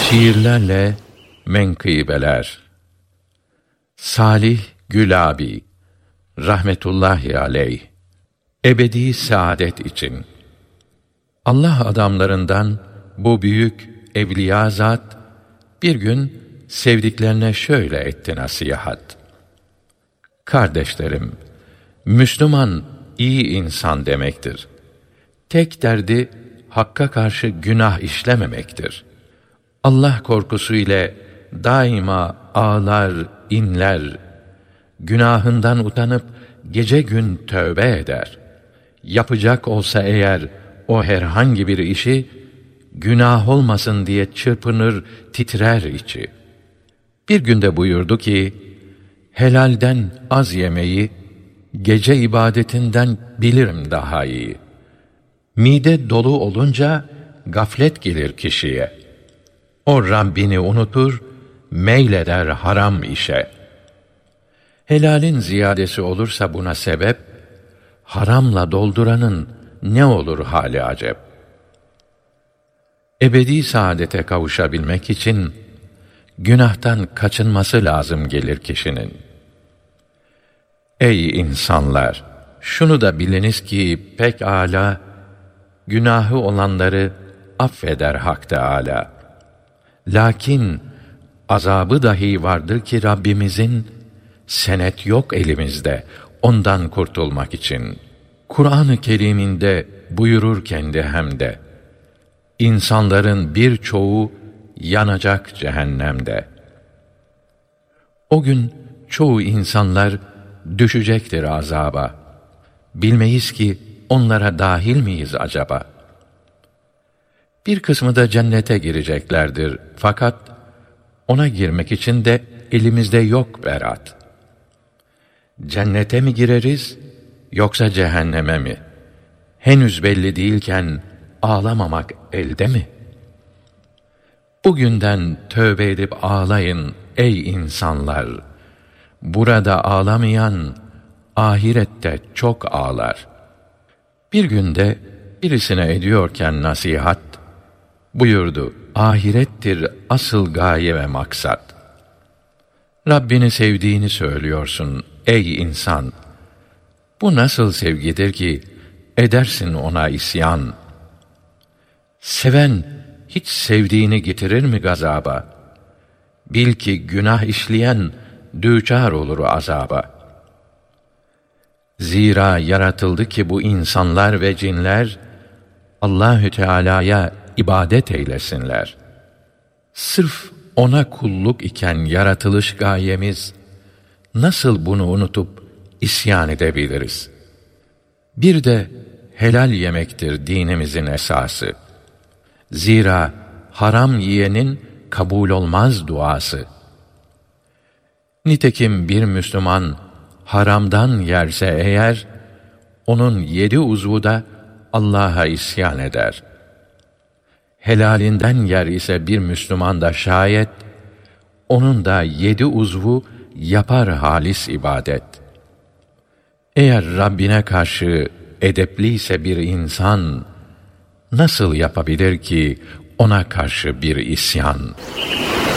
Şiirlerle menkıbeler. Salih Gülabi rahmetullahi aleyh. Ebedi saadet için. Allah adamlarından bu büyük evliya zat bir gün sevdiklerine şöyle etti nasihat: Kardeşlerim, Müslüman iyi insan demektir. Tek derdi Hakk'a karşı günah işlememektir. Allah korkusu ile daima ağlar, inler, günahından utanıp gece gün tövbe eder. Yapacak olsa eğer o herhangi bir işi, günah olmasın diye çırpınır, titrer içi. Bir günde buyurdu ki, helalden az yemeyi, gece ibadetinden bilirim daha iyi. Mide dolu olunca gaflet gelir kişiye. O Rabbini unutur, meyleder haram işe. Helalin ziyadesi olursa buna sebep, haramla dolduranın ne olur hali acep. Ebedi saadete kavuşabilmek için, günahtan kaçınması lazım gelir kişinin. Ey insanlar! Şunu da biliniz ki pekâlâ, günahı olanları affeder Hak Teâlâ. Lakin azabı dahi vardır ki Rabbimizin, senet yok elimizde ondan kurtulmak için. Kur'an-ı Kerim'inde buyurur kendi hem de, İnsanların birçoğu yanacak cehennemde. O gün çoğu insanlar düşecektir azaba. Bilmeyiz ki onlara dahil miyiz acaba? Bir kısmı da cennete gireceklerdir. Fakat ona girmek için de elimizde yok berat. Cennete mi gireriz, yoksa cehenneme mi? Henüz belli değilken ağlamamak elde mi? Bugünden tövbe edip ağlayın ey insanlar. Burada ağlamayan, ahirette çok ağlar. Bir günde birisine ediyorken nasihat, buyurdu, ahirettir asıl gaye ve maksat. Rabbini sevdiğini söylüyorsun ey insan. Bu nasıl sevgidir ki edersin ona isyan? Seven hiç sevdiğini getirir mi gazaba? Bil ki günah işleyen düçar olur azaba. Zira yaratıldı ki bu insanlar ve cinler Allahü Teala'ya ibadet eylesinler. Sırf ona kulluk iken yaratılış gayemiz, nasıl bunu unutup isyan edebiliriz? Bir de helal yemektir dinimizin esası. Zira haram yiyenin kabul olmaz duası. Nitekim bir Müslüman haramdan yerse eğer, onun 7 uzvu da Allah'a isyan eder. Helalinden yer ise bir Müslüman da şayet, onun da 7 uzvu yapar halis ibadet. Eğer Rabbine karşı edepliyse bir insan, nasıl yapabilir ki ona karşı bir isyan?